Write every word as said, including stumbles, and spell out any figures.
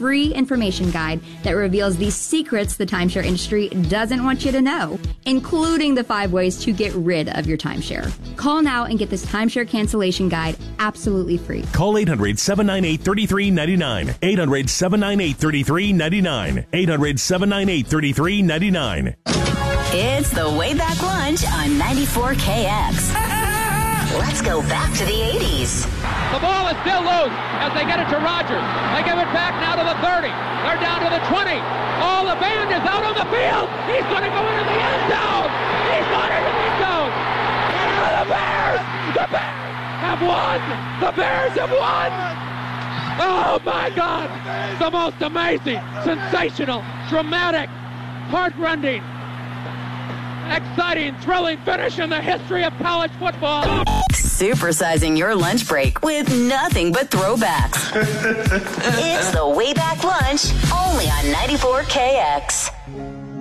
free information guide that reveals the secrets the timeshare industry doesn't want you to know, including the five ways to get rid of your timeshare. Call now and get this timeshare cancellation guide absolutely free. Call eight hundred, seven nine eight, three three nine nine. eight hundred, seven nine eight, three three nine nine. eight hundred, seven nine eight, three three nine nine. It's the Way Back Lunch on ninety-four K X. Let's go back to the eighties. The ball is still loose as they get it to Rogers. They give it back now to the thirty. They're down to the twenty. Oh, the band is out on the field. He's going to go into the end zone. He's going into the end zone. And the Bears, the Bears have won. The Bears have won. Oh, my God. The most amazing, sensational, dramatic, heart-rending, exciting, thrilling finish in the history of college football. Supersizing your lunch break with nothing but throwbacks. It's the Way Back Lunch, only on ninety-four K X.